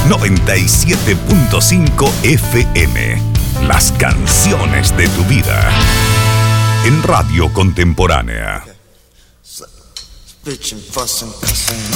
97.5 FM. Las canciones de tu vida. En Radio Contemporánea. Bitchin', fussin', cussin'.